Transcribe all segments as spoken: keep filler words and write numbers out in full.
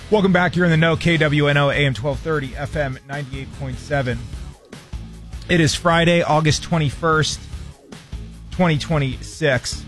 Welcome back. You're in the know. K W N O, A M twelve thirty, F M ninety-eight point seven. It is Friday, August twenty-first, twenty twenty-six.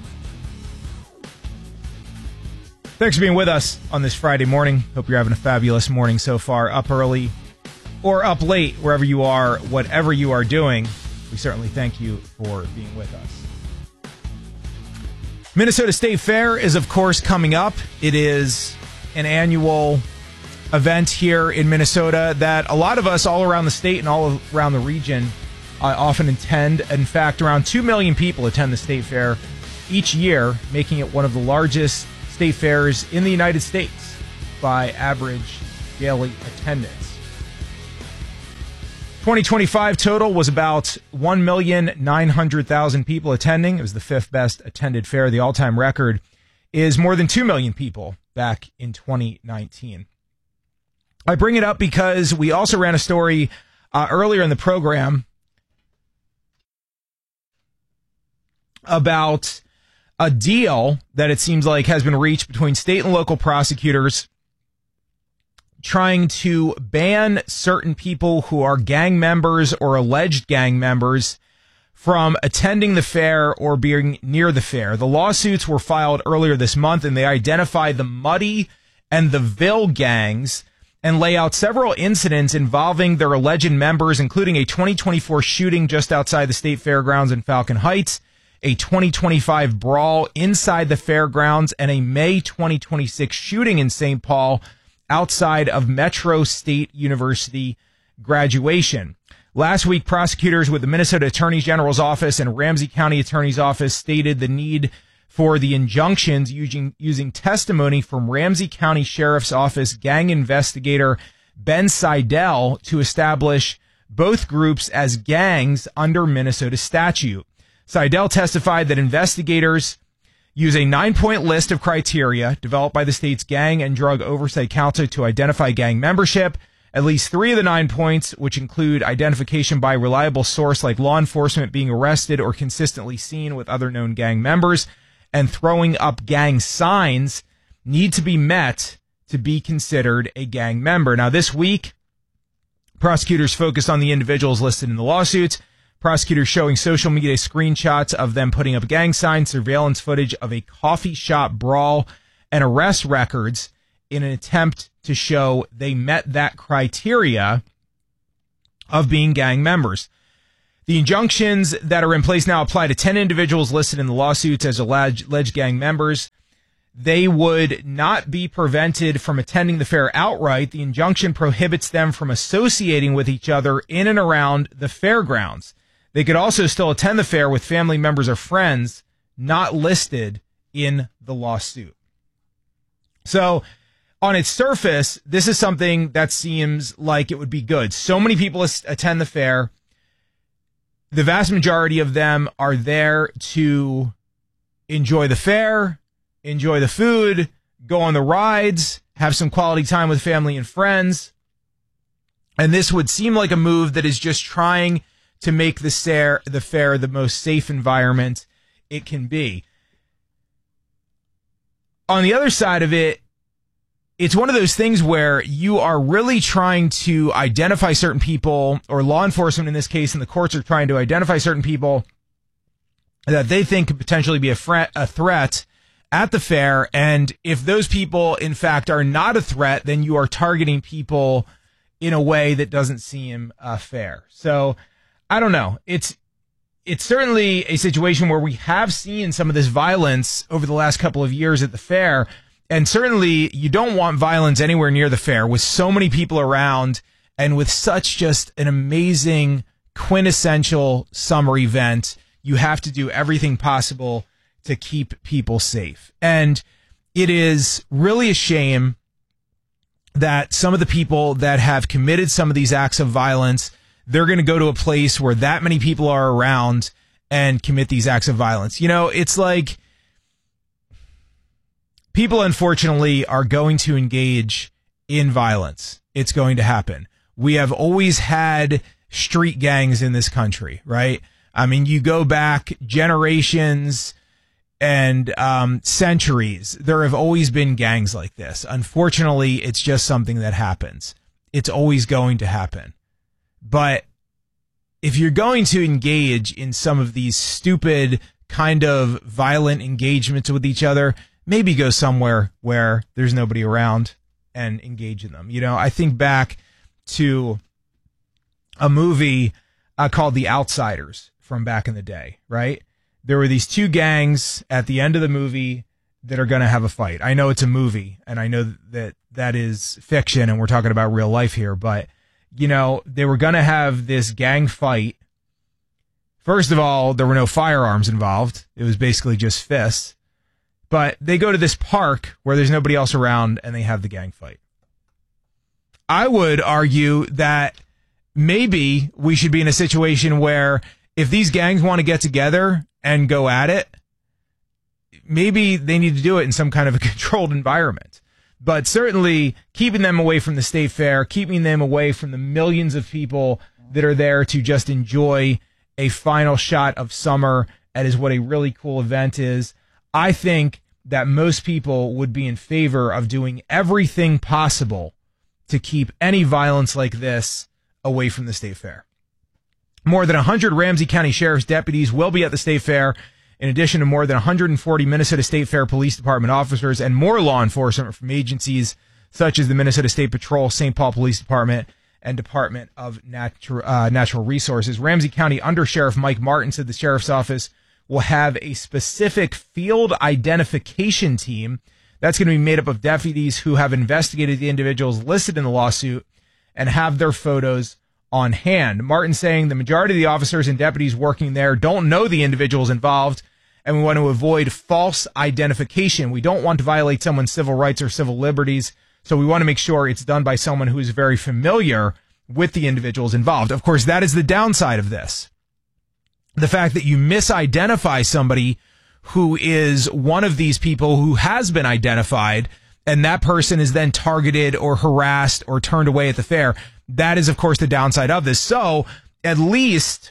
Thanks for being with us on this Friday morning. Hope you're having a fabulous morning so far, up early or up late, wherever you are, whatever you are doing. We certainly thank you for being with us. Minnesota State Fair is, of course, coming up. It is an annual event here in Minnesota that a lot of us all around the state and all around the region uh, often attend. In fact, around two million people attend the State Fair each year, making it one of the largest state fairs in the United States by average daily attendance. twenty twenty-five total was about one million nine hundred thousand people attending. It was the fifth best attended fair. The all-time record is more than two million people back in twenty nineteen. I bring it up because we also ran a story uh, earlier in the program about a deal that it seems like has been reached between state and local prosecutors trying to ban certain people who are gang members or alleged gang members from attending the fair or being near the fair. The lawsuits were filed earlier this month, and they identify the Muddy and the Ville gangs and lay out several incidents involving their alleged members, including a twenty twenty-four shooting just outside the state fairgrounds in Falcon Heights, a twenty twenty-five brawl inside the fairgrounds, and a May twenty twenty-six shooting in Saint Paul outside of Metro State University graduation. Last week, prosecutors with the Minnesota Attorney General's office and Ramsey County Attorney's office stated the need for the injunctions using, using testimony from Ramsey County Sheriff's Office gang investigator Ben Seidel to establish both groups as gangs under Minnesota statute. Seidel testified that investigators use a nine-point list of criteria developed by the state's Gang and Drug Oversight Council to identify gang membership. At least three of the nine points, which include identification by reliable source like law enforcement being arrested or consistently seen with other known gang members, and throwing up gang signs, need to be met to be considered a gang member. Now, this week, prosecutors focused on the individuals listed in the lawsuits. Prosecutors showing social media screenshots of them putting up gang signs, surveillance footage of a coffee shop brawl, and arrest records in an attempt to show they met that criteria of being gang members. The injunctions that are in place now apply to ten individuals listed in the lawsuits as alleged, alleged gang members. They would not be prevented from attending the fair outright. The injunction prohibits them from associating with each other in and around the fairgrounds. They could also still attend the fair with family members or friends not listed in the lawsuit. So, on its surface, this is something that seems like it would be good. So many people attend the fair. The vast majority of them are there to enjoy the fair, enjoy the food, go on the rides, have some quality time with family and friends. And this would seem like a move that is just trying to make the fair, the fair the most safe environment it can be. On the other side of it, it's one of those things where you are really trying to identify certain people, or law enforcement in this case, and the courts are trying to identify certain people that they think could potentially be a, threat, a threat at the fair. And if those people, in fact, are not a threat, then you are targeting people in a way that doesn't seem uh, fair. So, I don't know. It's it's certainly a situation where we have seen some of this violence over the last couple of years at the fair. And certainly you don't want violence anywhere near the fair with so many people around and with such just an amazing quintessential summer event. You have to do everything possible to keep people safe. And it is really a shame that some of the people that have committed some of these acts of violence, they're going to go to a place where that many people are around and commit these acts of violence. You know, it's like people, unfortunately, are going to engage in violence. It's going to happen. We have always had street gangs in this country, right? I mean, you go back generations, and um, centuries, there have always been gangs like this. Unfortunately, it's just something that happens. It's always going to happen. But if you're going to engage in some of these stupid kind of violent engagements with each other, maybe go somewhere where there's nobody around and engage in them. You know, I think back to a movie uh, called The Outsiders from back in the day, right? There were these two gangs at the end of the movie that are going to have a fight. I know it's a movie, and I know that that is fiction, and we're talking about real life here, but, you know, they were going to have this gang fight. First of all, there were no firearms involved. It was basically just fists. But they go to this park where there's nobody else around, and they have the gang fight. I would argue that maybe we should be in a situation where if these gangs want to get together and go at it, maybe they need to do it in some kind of a controlled environment. But certainly keeping them away from the state fair, keeping them away from the millions of people that are there to just enjoy a final shot of summer, that is what a really cool event is. I think that most people would be in favor of doing everything possible to keep any violence like this away from the state fair. More than one hundred Ramsey County Sheriff's deputies will be at the state fair, in addition to more than one hundred forty Minnesota State Fair Police Department officers and more law enforcement from agencies such as the Minnesota State Patrol, Saint Paul Police Department, and Department of Natu- uh, Natural Resources. Ramsey County Under Sheriff Mike Martin said the sheriff's office will have a specific field identification team that's going to be made up of deputies who have investigated the individuals listed in the lawsuit and have their photos on hand. Martin saying the majority of the officers and deputies working there don't know the individuals involved, and we want to avoid false identification. We don't want to violate someone's civil rights or civil liberties, so we want to make sure it's done by someone who is very familiar with the individuals involved. Of course, that is the downside of this. The fact that you misidentify somebody who is one of these people who has been identified, and that person is then targeted or harassed or turned away at the fair. That is, of course, the downside of this. So at least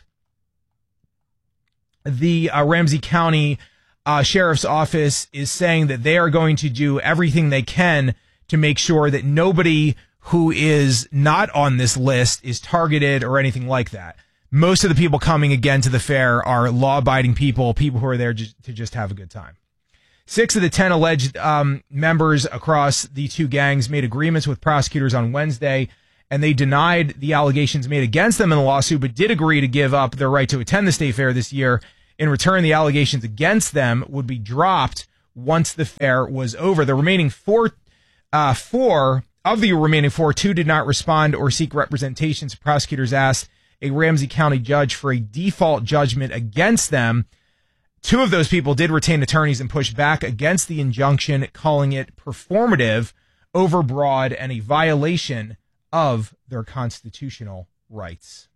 the uh, Ramsey County uh, Sheriff's Office is saying that they are going to do everything they can to make sure that nobody who is not on this list is targeted or anything like that. Most of the people coming again to the fair are law-abiding people, people who are there just, to just have a good time. Six of the ten alleged um, members across the two gangs made agreements with prosecutors on Wednesday, and they denied the allegations made against them in the lawsuit, but did agree to give up their right to attend the state fair this year. In return, the allegations against them would be dropped once the fair was over. The remaining four, uh, four of the remaining four, two did not respond or seek representations. Prosecutors asked a Ramsey County judge for a default judgment against them. Two of those people did retain attorneys and push back against the injunction, calling it performative, overbroad, and a violation of their constitutional rights.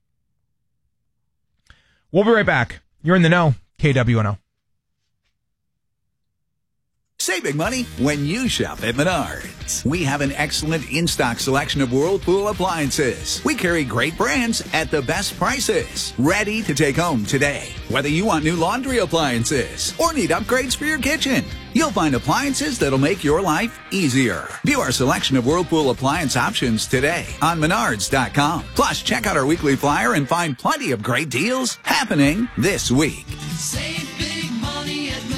We'll be right back. You're in the know, K W N O. Saving money when you shop at Menards. We have an excellent in-stock selection of Whirlpool appliances. We carry great brands at the best prices. Ready to take home today. Whether you want new laundry appliances or need upgrades for your kitchen, you'll find appliances that'll make your life easier. View our selection of Whirlpool appliance options today on Menards dot com. Plus, check out our weekly flyer and find plenty of great deals happening this week. Save big money at Menards.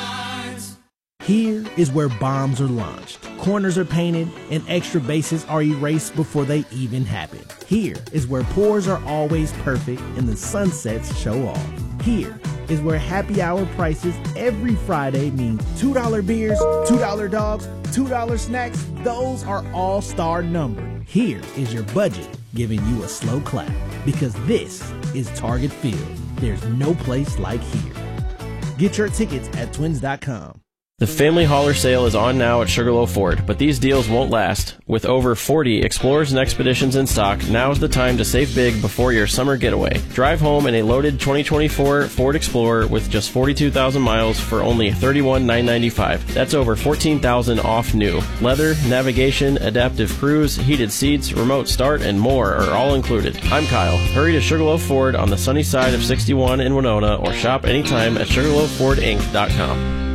Here is where bombs are launched, corners are painted, and extra bases are erased before they even happen. Here is where pours are always perfect and the sunsets show off. Here is where happy hour prices every Friday mean two dollar beers, two dollar dogs, two dollar snacks. Those are all star numbered. Here is your budget giving you a slow clap, because this is Target Field. There's no place like here. Get your tickets at twins dot com. The Family Hauler sale is on now at Sugarloaf Ford, but these deals won't last. With over forty Explorers and Expeditions in stock, now's the time to save big before your summer getaway. Drive home in a loaded twenty twenty-four Ford Explorer with just forty-two thousand miles for only thirty-one thousand nine hundred ninety-five dollars. That's over fourteen thousand dollars off new. Leather, navigation, adaptive cruise, heated seats, remote start, and more are all included. I'm Kyle. Hurry to Sugarloaf Ford on the sunny side of sixty-one in Winona, or shop anytime at sugarloaf ford inc dot com.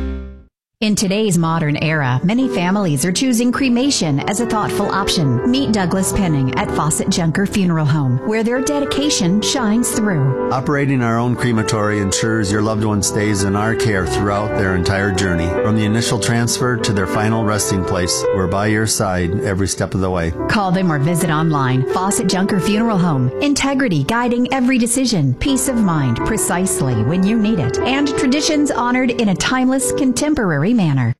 In today's modern era, many families are choosing cremation as a thoughtful option. Meet Douglas Penning at Fawcett Junker Funeral Home, where their dedication shines through. Operating our own crematory ensures your loved one stays in our care throughout their entire journey. From the initial transfer to their final resting place, we're by your side every step of the way. Call them or visit online. Fawcett Junker Funeral Home. Integrity guiding every decision. Peace of mind precisely when you need it. And traditions honored in a timeless, contemporary manner.